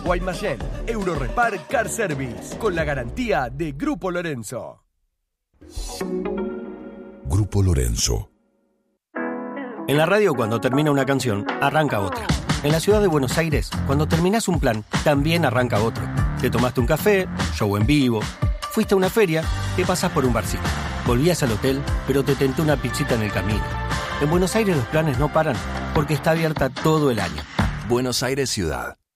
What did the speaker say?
Guaymallén, Eurorepar Car Service, con la garantía de Grupo Lorenzo. Grupo Lorenzo. En la radio, cuando termina una canción, arranca otra. En la ciudad de Buenos Aires, cuando terminás un plan, también arranca otro. Te tomaste un café, show en vivo, fuiste a una feria, te pasás por un barcito. Volvías al hotel, pero te tentó una pizzita en el camino. En Buenos Aires los planes no paran, porque está abierta todo el año. Buenos Aires Ciudad.